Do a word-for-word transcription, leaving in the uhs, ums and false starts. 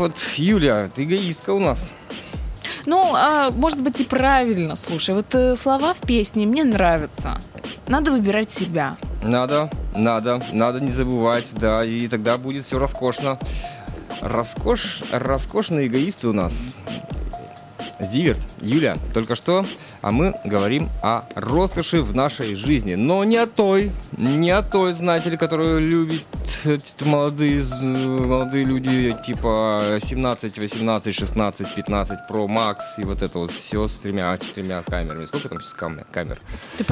вот, Юля, ты эгоистка у нас. Ну, а, может быть, и правильно. Слушай, вот э, слова в песне мне нравятся. Надо выбирать себя. Надо, надо, надо не забывать, да, и тогда будет все роскошно. Роскош, роскошные эгоисты у нас. Зиверт, Юля, только что, а мы говорим о роскоши в нашей жизни. Но не о той, не о той, знаете ли, которую любят молодые, молодые люди, типа семнадцать, восемнадцать, шестнадцать, пятнадцать Pro Max и вот это вот все с тремя, четырьмя камерами. Сколько там сейчас камер? Ты